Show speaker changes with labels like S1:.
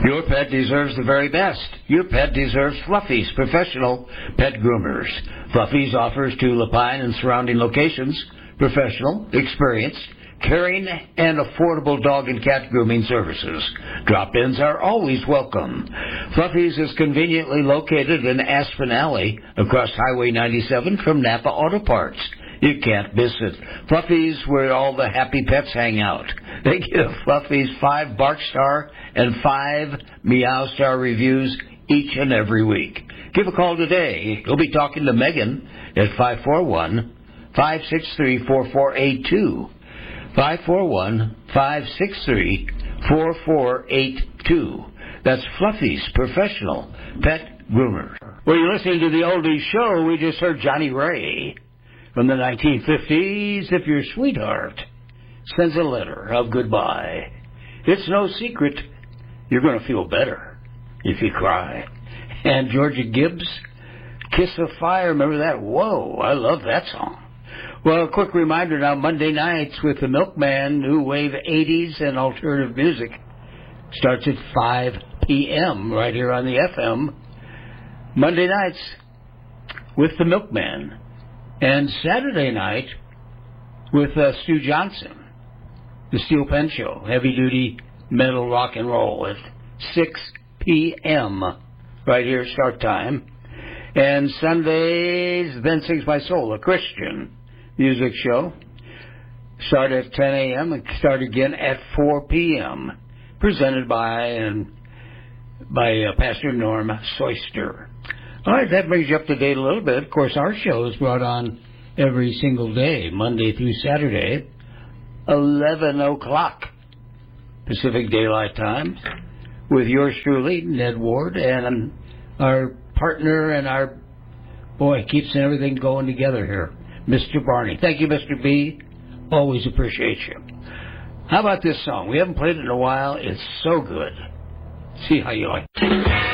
S1: Your pet deserves the very best. Your pet deserves Fluffy's professional pet groomers. Fluffy's offers to Lapine and surrounding locations professional, experienced, caring, and affordable dog and cat grooming services. Drop-ins are always welcome. Fluffy's is conveniently located in Aspen Alley across Highway 97 from Napa Auto Parts. You can't miss it. Fluffy's, where all the happy pets hang out. They give Fluffy's 5 Bark Star and 5 Meow Star reviews each and every week. Give a call today. You'll be talking to Megan at 541-563-4482. 541-563-4482. That's Fluffy's professional pet groomer. Well, you're listening to the Oldies Show. We just heard Johnny Ray from the 1950s. If your sweetheart sends a letter of goodbye, it's no secret you're going to feel better if you cry. And Georgia Gibbs, Kiss of Fire, remember that? Whoa, I love that song. Well, a quick reminder now, Monday nights with the Milkman, new wave 80s and alternative music, starts at 5 p.m. right here on the FM. Monday nights with the Milkman. And Saturday night with Stu Johnson, the Steel Pen Show, heavy-duty metal rock and roll at 6 p.m. right here, start time. And Sundays, Then Sings My Soul, a Christian music show. Start at 10 a.m. and start again at 4 p.m. Presented by Pastor Norm Soyster. All right, that brings you up to date a little bit. Of course, our show is brought on every single day, Monday through Saturday, 11 o'clock Pacific Daylight Time, with yours truly, Ned Ward, and our partner and our boy keeps everything going together here, Mr. Barney. Thank you, Mr. B. Always appreciate you. How about this song? We haven't played it in a while. It's so good. See how you like it.